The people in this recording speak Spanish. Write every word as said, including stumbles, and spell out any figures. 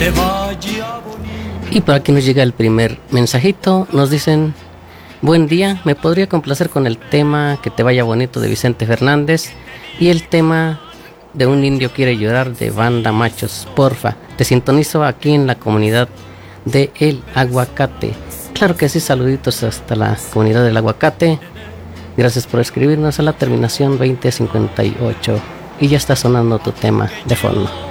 Y por aquí nos llega el primer mensajito. Nos dicen: buen día, me podría complacer con el tema Que te vaya bonito de Vicente Fernández y el tema de Un indio quiere llorar de Banda Machos, porfa. Te sintonizo aquí en la comunidad de El Aguacate. Claro que sí, saluditos hasta la comunidad del Aguacate. Gracias por escribirnos a la terminación veinte cincuenta y ocho. Y ya está sonando tu tema de fondo.